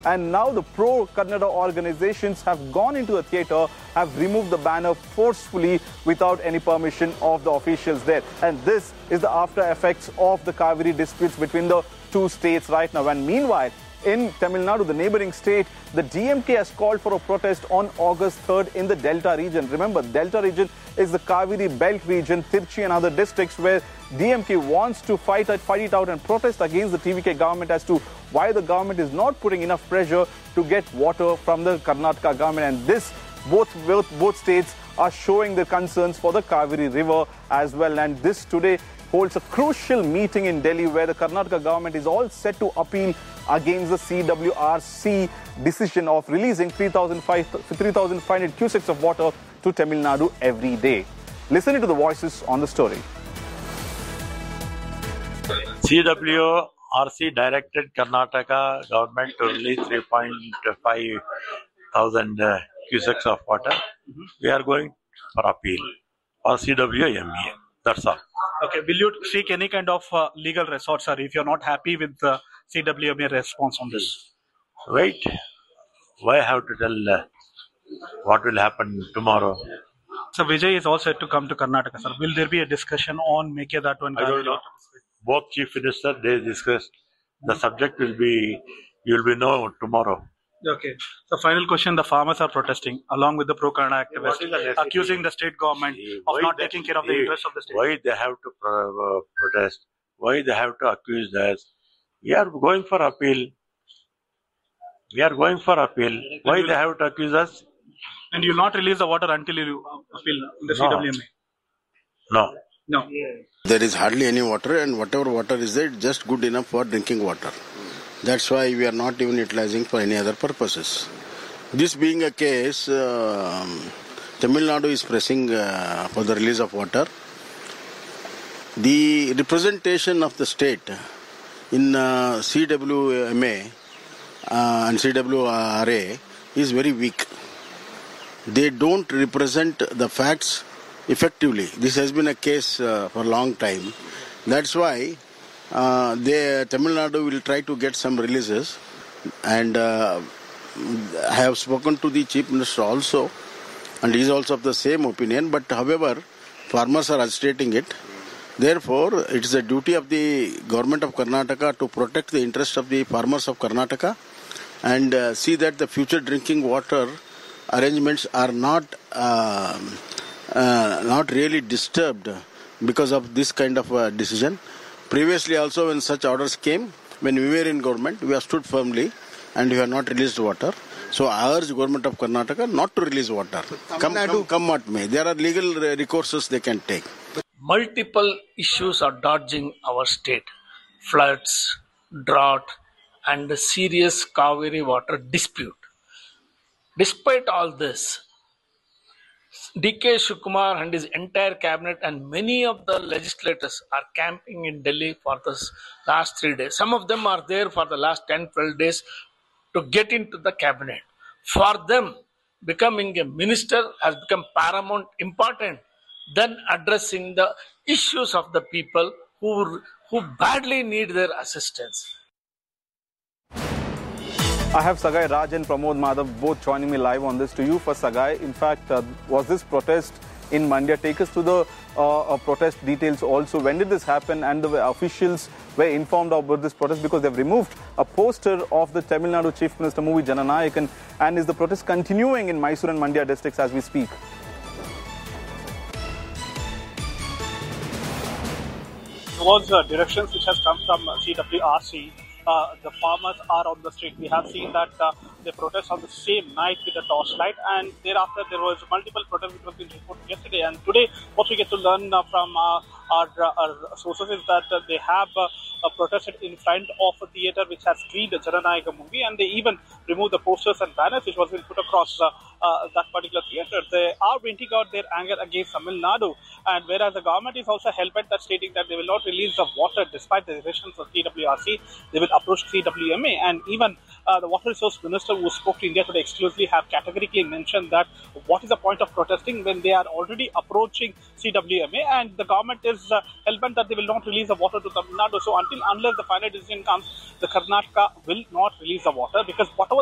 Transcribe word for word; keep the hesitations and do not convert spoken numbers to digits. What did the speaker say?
And now the pro-Kannada organizations have gone into the theatre, have removed the banner forcefully without any permission of the officials there. And this is the after effects of the Kaveri disputes between the two states right now. And meanwhile, in Tamil Nadu, the neighbouring state, the D M K has called for a protest on August third in the Delta region. Remember, Delta region is the Kaveri belt region, Tirchi and other districts where D M K wants to fight it, fight it out and protest against the T V K government as to why the government is not putting enough pressure to get water from the Karnataka government. And this, both, both, both states are showing their concerns for the Kaveri river as well. And this today holds a crucial meeting in Delhi where the Karnataka government is all set to appeal against the C W R C decision of releasing three thousand five hundred cusecs of water to Tamil Nadu every day. Listen to the voices on the story. C W R C directed Karnataka government to release three point five thousand uh, cusecs of water. Mm-hmm. We are going for appeal for C W M E. That's all. Okay, will you seek any kind of uh, legal resort, sir, if you're not happy with the C W M A response on this? Wait. Why I have to tell uh, what will happen tomorrow? So Vijay is all set to come to Karnataka, sir. Will there be a discussion on Mekedatu and I don't know. Both chief ministers, they discussed. The subject will be, you will be know tomorrow. Okay. So final question, the farmers are protesting along with the pro-Kannada activists, accusing the state government of not they, taking care of the interests of the state. Why they have to pro- uh, protest? Why they have to accuse us? We are going for appeal. We are going for appeal. Why they have to accuse us? And you will not release the water until you appeal in the No. C W M A? No. No. There is hardly any water, and whatever water is there, it's just good enough for drinking water. That's why we are not even utilizing for any other purposes. This being a case, uh, Tamil Nadu is pressing uh, for the release of water. The representation of the state in uh, C W M A uh, and C W R A is very weak. They don't represent the facts effectively. This has been a case uh, for a long time. That's why uh, they, Tamil Nadu will try to get some releases, and uh, I have spoken to the Chief Minister also, and he is also of the same opinion. But however, farmers are agitating it. Therefore, it is the duty of the government of Karnataka to protect the interests of the farmers of Karnataka and uh, see that the future drinking water arrangements are not uh, uh, not really disturbed because of this kind of uh, decision. Previously also, when such orders came, when we were in government, we have stood firmly and we have not released water. So I urge government of Karnataka not to release water. Come, come, come what may. There are legal recourses they can take. Multiple issues are dodging our state. Floods, drought, and a serious Kaveri water dispute. Despite all this, D K Shivakumar and his entire cabinet and many of the legislators are camping in Delhi for the last three days. Some of them are there for the last ten to twelve days to get into the cabinet. For them, becoming a minister has become paramount important than addressing the issues of the people who, who badly need their assistance. I have Sagai Raj and Pramod Madhav both joining me live on this. To you for Sagai, in fact, uh, was this protest in Mandya? Take us to the uh, uh, protest details also. When did this happen and the officials were informed about this protest? Because they've removed a poster of the Tamil Nadu Chief Minister movie Jananayak, and, and is the protest continuing in Mysore and Mandya districts as we speak? There was uh, directions which has come from uh, C W R C. Uh, the farmers are on the street. We have seen that uh, they protest on the same night with a torchlight, and thereafter there was multiple protests which was being reported yesterday. And today, what we get to learn uh, from uh, our, uh, our sources is that uh, they have uh, uh, protested in front of a theatre which has screened the Jananayak movie, and they even removed the posters and banners which was being put across uh, uh, that particular theatre. They are venting out their anger against Tamil Nadu, and whereas the government is also hell-bent that stating that they will not release the water despite the decisions of C W R C, they will approach C W M A, and even uh, the Water Resource Minister who spoke to India Today exclusively have categorically mentioned that what is the point of protesting when they are already approaching C W M A and the government is uh, hell-bent that they will not release the water to Tamil Nadu. So until unless the final decision comes, the Karnataka will not release the water because whatever